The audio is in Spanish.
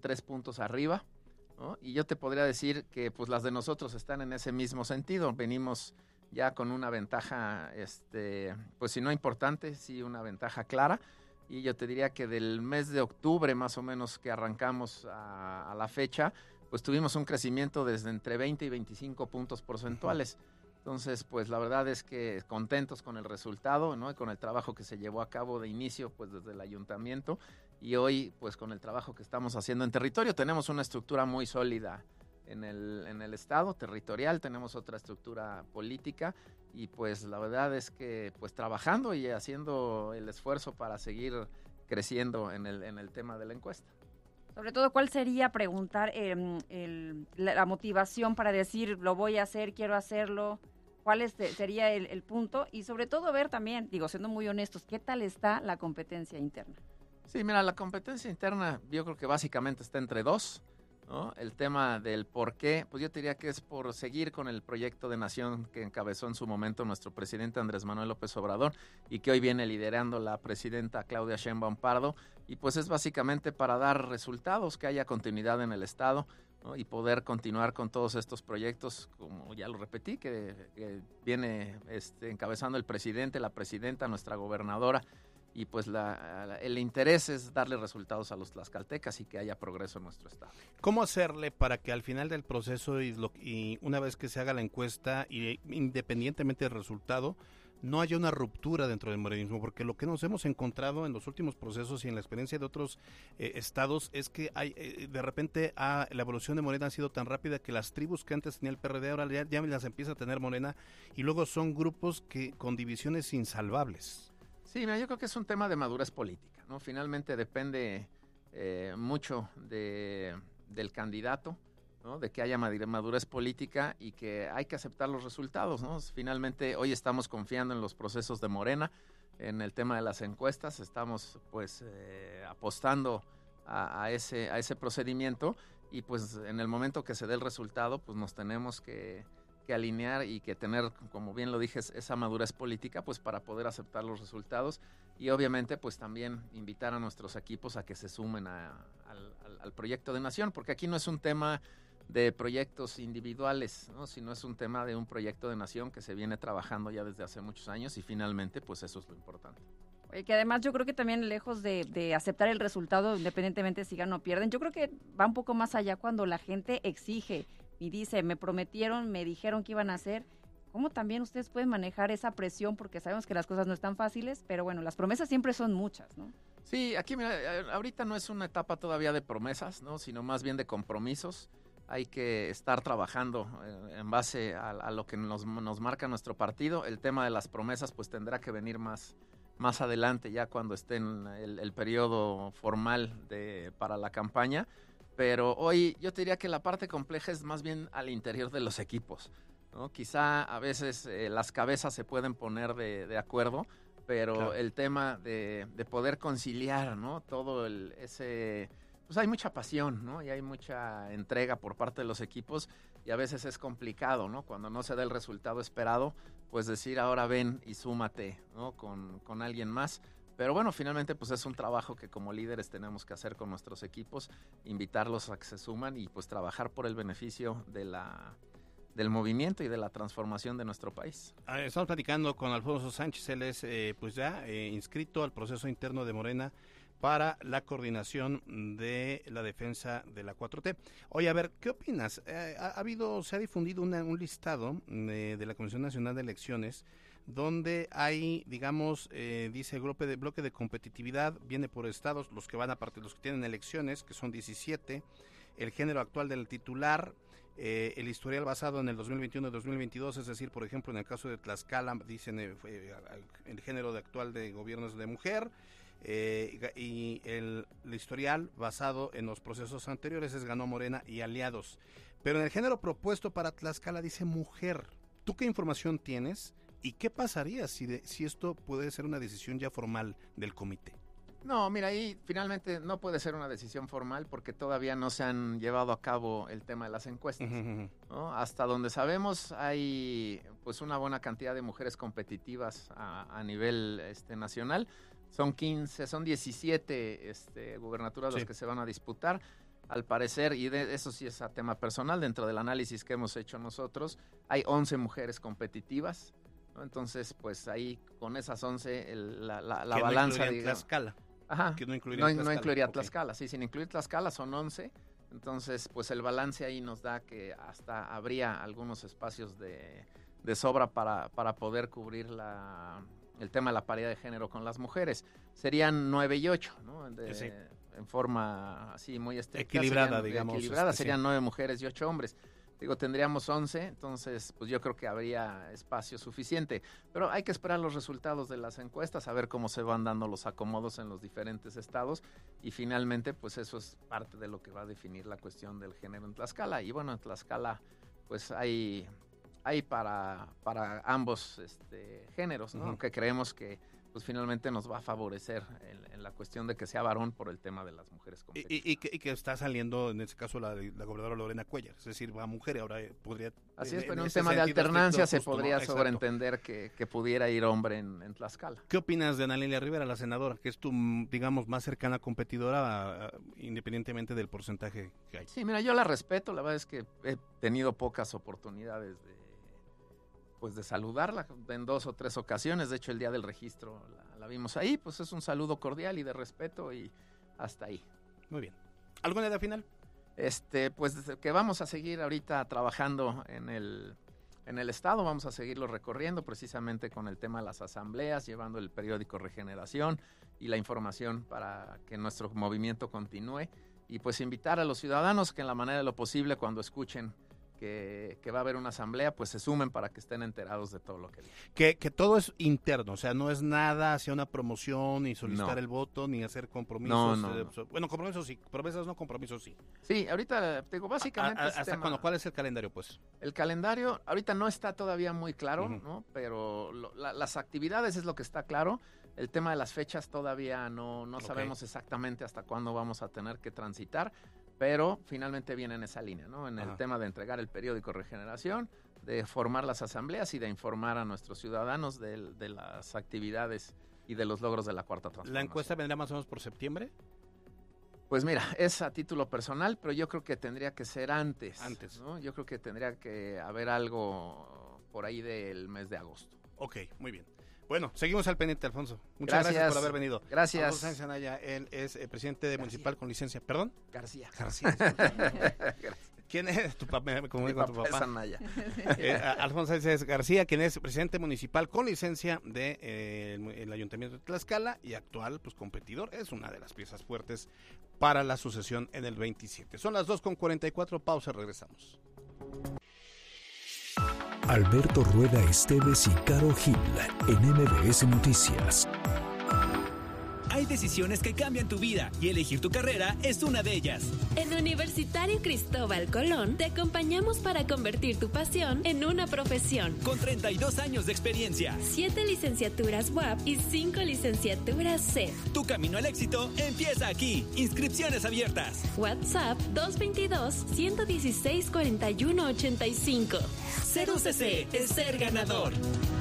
3 puntos arriba, ¿no? Y yo te podría decir que pues las de nosotros están en ese mismo sentido. Venimos ya con una ventaja, pues si no importante, sí una ventaja clara. Y yo te diría que del mes de octubre más o menos que arrancamos a la fecha, pues tuvimos un crecimiento desde entre 20 y 25 puntos porcentuales. Entonces, pues la verdad es que contentos con el resultado, ¿no? Y con el trabajo que se llevó a cabo de inicio, pues desde el ayuntamiento, y hoy, pues con el trabajo que estamos haciendo en territorio. Tenemos una estructura muy sólida en el estado territorial, tenemos otra estructura política, y pues la verdad es que pues trabajando y haciendo el esfuerzo para seguir creciendo en el tema de la encuesta. Sobre todo, ¿cuál sería preguntar la motivación para decir lo voy a hacer, quiero hacerlo? ¿Cuál sería el punto? Y sobre todo ver también, digo, siendo muy honestos, ¿qué tal está la competencia interna? Sí, mira, la competencia interna yo creo que básicamente está entre dos, ¿no? El tema del por qué, pues yo te diría que es por seguir con el proyecto de nación que encabezó en su momento nuestro presidente Andrés Manuel López Obrador y que hoy viene liderando la presidenta Claudia Sheinbaum Pardo, y pues es básicamente para dar resultados, que haya continuidad en el estado, ¿no? Y poder continuar con todos estos proyectos, como ya lo repetí, que viene encabezando el presidente, la presidenta, nuestra gobernadora. Y pues el interés es darle resultados a los tlaxcaltecas y que haya progreso en nuestro estado. ¿Cómo hacerle para que al final del proceso y una vez que se haga la encuesta, y independientemente del resultado, no haya una ruptura dentro del morenismo? Porque lo que nos hemos encontrado en los últimos procesos y en la experiencia de otros estados es que hay de repente la evolución de Morena ha sido tan rápida que las tribus que antes tenía el PRD ahora ya las empieza a tener Morena, y luego son grupos que con divisiones insalvables. Sí, mira, yo creo que es un tema de madurez política, ¿no? Finalmente depende mucho del candidato, ¿no? De que haya madurez política y que hay que aceptar los resultados, ¿no? Finalmente hoy estamos confiando en los procesos de Morena, en el tema de las encuestas, estamos pues apostando a ese procedimiento, y pues en el momento que se dé el resultado, pues nos tenemos que alinear y que tener, como bien lo dije, esa madurez política pues para poder aceptar los resultados, y obviamente pues también invitar a nuestros equipos a que se sumen al proyecto de nación, porque aquí no es un tema de proyectos individuales, ¿no? Sino es un tema de un proyecto de nación que se viene trabajando ya desde hace muchos años, y finalmente pues eso es lo importante. Oye, que además yo creo que también lejos de aceptar el resultado, independientemente si ganan o pierden, yo creo que va un poco más allá cuando la gente exige y dice, me prometieron, me dijeron que iban a hacer. ¿Cómo también ustedes pueden manejar esa presión? Porque sabemos que las cosas no están fáciles, pero bueno, las promesas siempre son muchas, ¿no? Sí, aquí mira, ahorita no es una etapa todavía de promesas, ¿no? Sino más bien de compromisos. Hay que estar trabajando en base a lo que nos marca nuestro partido. El tema de las promesas pues tendrá que venir más adelante, ya cuando esté en el periodo formal para la campaña. Pero hoy yo te diría que la parte compleja es más bien al interior de los equipos, ¿no? Quizá a veces las cabezas se pueden poner de acuerdo, pero claro, el tema de poder conciliar, ¿no? Todo pues hay mucha pasión, ¿no? Y hay mucha entrega por parte de los equipos, y a veces es complicado, ¿no? Cuando no se da el resultado esperado, pues decir ahora ven y súmate, ¿no? Con alguien más. Pero bueno, finalmente pues es un trabajo que como líderes tenemos que hacer con nuestros equipos, invitarlos a que se suman y pues trabajar por el beneficio del movimiento y de la transformación de nuestro país. Estamos platicando con Alfonso Sánchez, él es pues ya inscrito al proceso interno de Morena para la coordinación de la defensa de la 4T. Oye, a ver, ¿qué opinas? Se ha difundido un listado de la Comisión Nacional de Elecciones donde hay, digamos, dice bloque de competitividad, viene por estados, los que tienen elecciones, que son 17, el género actual del titular, el historial basado en el 2021 y 2022, es decir, por ejemplo, en el caso de Tlaxcala, dicen el género actual de gobiernos de mujer, y el historial basado en los procesos anteriores es ganó Morena y aliados. Pero en el género propuesto para Tlaxcala dice mujer. ¿Tú qué información tienes? ¿Y qué pasaría si esto puede ser una decisión ya formal del comité? No, mira, ahí finalmente no puede ser una decisión formal porque todavía no se han llevado a cabo el tema de las encuestas, ¿no? Hasta donde sabemos hay pues una buena cantidad de mujeres competitivas a nivel nacional. Son 17 gubernaturas las que se van a disputar. al parecer, y eso sí es a tema personal, dentro del análisis que hemos hecho nosotros, hay 11 mujeres competitivas, ¿no? Entonces, pues ahí con esas 11, la balanza... No Tlaxcala. Ajá, Que no incluiría Tlaxcala, sí, sin incluir Tlaxcala son 11, entonces pues el balance ahí nos da que hasta habría algunos espacios de sobra para poder cubrir el tema de la paridad de género con las mujeres. Serían 9 y 8, ¿no? Sí. En forma así muy estricta. Equilibrada, digamos. Equilibrada, serían 9 mujeres y 8 hombres. Digo, tendríamos 11, entonces pues yo creo que habría espacio suficiente. Pero hay que esperar los resultados de las encuestas, a ver cómo se van dando los acomodos en los diferentes estados. Y finalmente, pues eso es parte de lo que va a definir la cuestión del género en Tlaxcala. Y bueno, en Tlaxcala pues hay para ambos géneros, ¿no? Aunque creemos que pues finalmente nos va a favorecer en la cuestión de que sea varón por el tema de las mujeres competitivas. Y que está saliendo, en este caso, la gobernadora Lorena Cuellar, es decir, va mujer, ahora podría... Así es, pero en un tema de alternancia se podría sobreentender que pudiera ir hombre en Tlaxcala. ¿Qué opinas de Ana Lilia Rivera, la senadora, que es tu, digamos, más cercana competidora, independientemente del porcentaje que hay? Sí, mira, yo la respeto, la verdad es que he tenido pocas oportunidades de saludarla en 2 o 3 ocasiones. De hecho, el día del registro la vimos ahí, pues es un saludo cordial y de respeto y hasta ahí. Muy bien. ¿Alguna idea final? Pues que vamos a seguir ahorita trabajando en el estado, vamos a seguirlo recorriendo precisamente con el tema de las asambleas, llevando el periódico Regeneración y la información para que nuestro movimiento continúe y pues invitar a los ciudadanos que en la manera de lo posible cuando escuchen que va a haber una asamblea, pues se sumen para que estén enterados de todo lo que dice. Que todo es interno, o sea, no es nada hacia una promoción, ni solicitar el voto, ni hacer compromisos. No. Bueno, compromisos sí, promesas no, compromisos sí. Sí, ahorita te digo, básicamente... ¿Hasta cuándo? ¿Cuál es el calendario, pues? El calendario ahorita no está todavía muy claro, ¿no? Pero las actividades es lo que está claro. El tema de las fechas todavía no sabemos exactamente hasta cuándo vamos a tener que transitar, pero finalmente viene en esa línea, ¿no? En el tema de entregar el periódico Regeneración, de formar las asambleas y de informar a nuestros ciudadanos de las actividades y de los logros de la Cuarta Transformación. ¿La encuesta vendrá más o menos por septiembre? Pues mira, es a título personal, pero yo creo que tendría que ser antes. ¿No? Yo creo que tendría que haber algo por ahí del mes de agosto. Ok, muy bien. Bueno, seguimos al pendiente, Alfonso. Muchas gracias por haber venido. Gracias. Alfonso Sánchez Anaya, él es presidente municipal con licencia. ¿Perdón? García. ¿Quién es tu papá? Como digo, tu papá. Es Anaya. Alfonso Sánchez García, quien es presidente municipal con licencia del Ayuntamiento de Tlaxcala y actual pues competidor. Es una de las piezas fuertes para la sucesión en el 27. Son las 2:44, pausa, regresamos. Alberto Rueda Esteves y Caro Gil en MBS Noticias. Hay decisiones que cambian tu vida y elegir tu carrera es una de ellas. En Universitario Cristóbal Colón te acompañamos para convertir tu pasión en una profesión. Con 32 años de experiencia. 7 licenciaturas UAP y 5 licenciaturas CEF. Tu camino al éxito empieza aquí. Inscripciones abiertas. WhatsApp 222-116-4185. Ser UCC es ser ganador.